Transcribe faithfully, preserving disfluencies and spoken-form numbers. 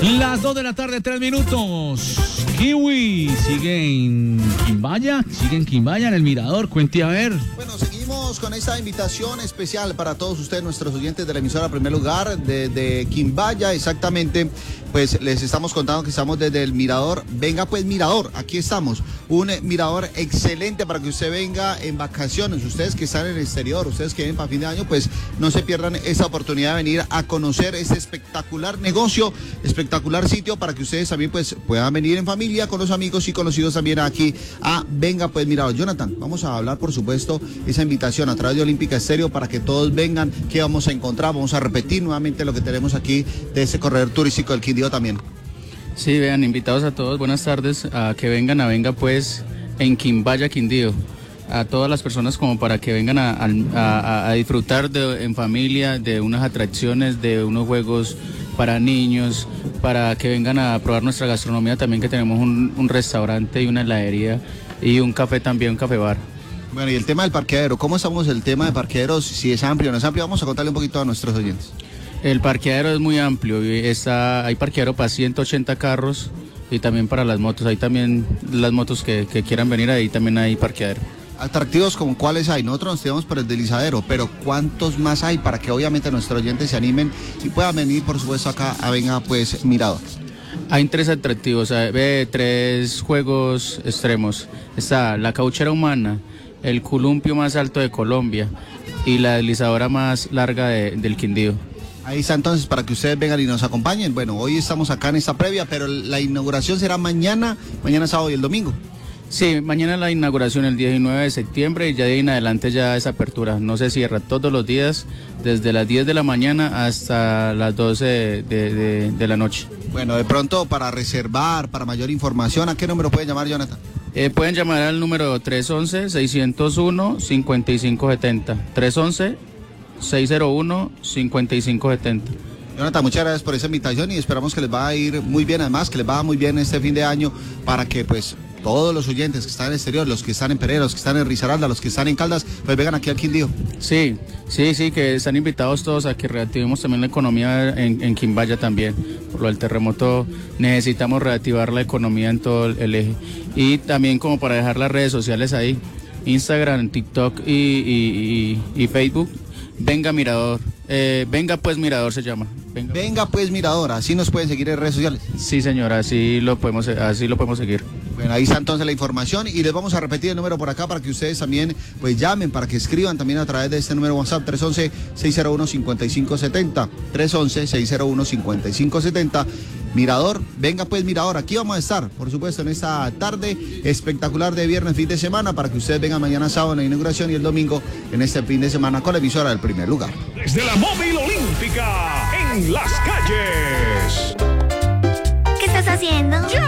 Las dos de la tarde, tres minutos. Kiwi sigue en Quimbaya, sigue en Quimbaya, en el Mirador. Cuente a ver. Bueno, seguimos con esta invitación especial para todos ustedes, nuestros oyentes de la emisora Primer Lugar, de, de Quimbaya, exactamente. Pues les estamos contando que estamos desde el Mirador. Venga pues Mirador, aquí estamos. Un eh, mirador excelente para que usted venga en vacaciones. Ustedes que están en el exterior, ustedes que vienen para fin de año, pues no se pierdan esta oportunidad de venir a conocer este espectacular negocio, espectacular sitio para que ustedes también pues puedan venir en familia, con los amigos y conocidos también aquí a Venga pues Mirador. Jonathan, vamos a hablar por supuesto esa invitación a través de Olímpica Estéreo para que todos vengan. ¿Qué vamos a encontrar? Vamos a repetir nuevamente lo que tenemos aquí de ese corredor turístico del Quindío también. Sí, vean, invitados a todos, buenas tardes, a que vengan a Venga pues en Quimbaya, Quindío, a todas las personas como para que vengan a, a, a disfrutar de, en familia de unas atracciones, de unos juegos para niños, para que vengan a probar nuestra gastronomía también, que tenemos un, un restaurante y una heladería y un café también, un café bar. Bueno, y el tema del parqueadero, ¿cómo estamos el tema de parqueaderos? Si es amplio o no es amplio, vamos a contarle un poquito a nuestros oyentes. El parqueadero es muy amplio, está, hay parqueadero para ciento ochenta carros y también para las motos, hay también las motos que, que quieran venir, ahí también hay parqueadero. Atractivos como cuáles hay, nosotros nos tiramos por el deslizadero, pero ¿cuántos más hay para que obviamente nuestros oyentes se animen y puedan venir por supuesto acá a Venga pues Mirador? Hay tres atractivos, hay tres juegos extremos, está la cauchera humana, el columpio más alto de Colombia y la deslizadora más larga de, del Quindío. Ahí está entonces para que ustedes vengan y nos acompañen. Bueno, hoy estamos acá en esta previa, pero la inauguración será mañana, mañana sábado y el domingo. Sí, mañana la inauguración el diecinueve de septiembre y ya de ahí en adelante ya es apertura. No se cierra todos los días, desde las diez de la mañana hasta las doce de, de, de la noche. Bueno, de pronto para reservar, para mayor información, ¿a qué número pueden llamar, Jonathan? Eh, pueden llamar al número tres once, seiscientos uno, cincuenta y cinco setenta. tres once, seiscientos uno, cincuenta y cinco setenta. Jonathan, muchas gracias por esa invitación y esperamos que les va a ir muy bien, además que les va muy bien este fin de año para que pues todos los oyentes que están en el exterior, los que están en Pereira, los que están en Risaralda, los que están en Caldas, pues vengan aquí al Quindío. Sí, sí, sí, que están invitados todos a que reactivemos también la economía en, en Quimbaya también. Por lo del terremoto necesitamos reactivar la economía en todo el eje. Y también como para dejar las redes sociales ahí, Instagram, TikTok y, y, y, y Facebook. Venga Mirador, eh, Venga pues Mirador se llama. Venga. Venga pues Mirador, así nos pueden seguir en redes sociales. Sí señora, así lo podemos, así lo podemos seguir. Bueno, ahí está entonces la información y les vamos a repetir el número por acá para que ustedes también pues llamen, para que escriban también a través de este número WhatsApp tres once, seiscientos uno, cincuenta y cinco setenta, tres once, seiscientos uno, cincuenta y cinco setenta. Mirador, Venga pues Mirador, aquí vamos a estar, por supuesto, en esta tarde espectacular de viernes, fin de semana, para que ustedes vengan mañana sábado en la inauguración y el domingo en este fin de semana con la emisora del Primer Lugar. Desde la móvil olímpica, en las calles. ¿Qué estás haciendo? ¡Ya